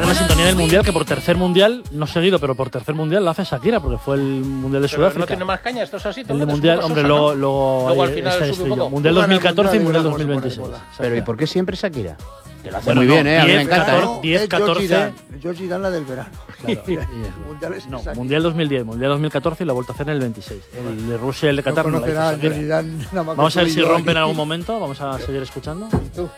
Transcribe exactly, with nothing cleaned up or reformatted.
la sintonía del Mundial, que por tercer Mundial, no seguido, pero por tercer Mundial la hace Shakira, porque fue el Mundial de Pero Sudáfrica. ¿No tiene más caña? ¿Esto es así? El de Mundial, hombre, luego, luego, luego al ahí, final esta sube estoy un yo. poco. Mundial dos mil catorce y Mundial dos mil Mundial, veintiséis. Pero ¿y por qué siempre Shakira? Que lo hace Muy no, bien, ¿eh? A mí me diez, encanta, ¿eh? No, diez, es George catorce. Zidane. George Zidane, la del verano. Claro, y- Mundial es no, Shakira. Mundial dos mil diez, Mundial dos mil catorce y la vuelta a hacer en el veintiséis. El de Rusia y el de No Qatar no la hizo conocerá a Shakira. George Zidane nada más que Vamos a ver tú y si yo rompen en aquí. algún momento, vamos a seguir escuchando. Tú.